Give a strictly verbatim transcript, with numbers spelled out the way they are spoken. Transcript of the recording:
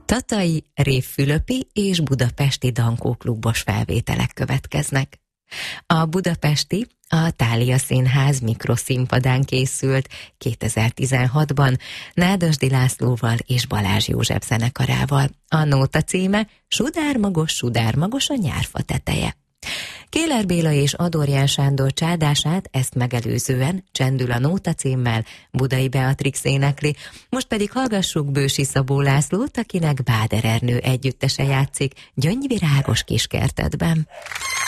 Tatai, Révfülöpi és budapesti dankóklubos felvételek következnek. A budapesti, a Thália Színház mikroszínpadán készült kétezer-tizenhatban Nádasdy Lászlóval és Balázs József zenekarával. A nóta címe Sudármagos, sudármagos a nyárfa teteje. Kéler Béla és Adorján Sándor csádását ezt megelőzően Csendül a nóta címmel Budai Beatrix énekli, most pedig hallgassuk Bősi Szabó Lászlót, akinek Báder Ernő együttese játszik Gyöngyvirágos kiskertedben.